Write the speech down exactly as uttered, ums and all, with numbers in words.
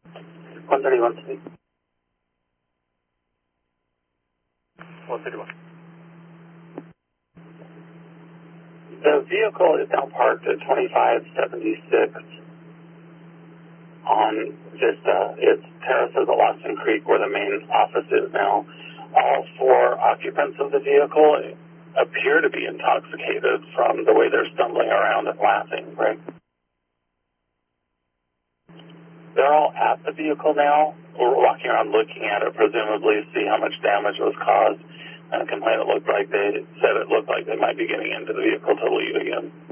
one thirty-one City. one thirty-one. The vehicle is now parked at twenty-five seventy-six on Vista. It's Terrace of the Lawson Creek where the main office is now. All four occupants of the vehicle appear to be intoxicated from the way they're stumbling around and laughing, right? They're all at the vehicle now. We're walking around looking at it, presumably see how much damage was caused. And the complainant looked like they said it looked like they might be getting into the vehicle to leave again.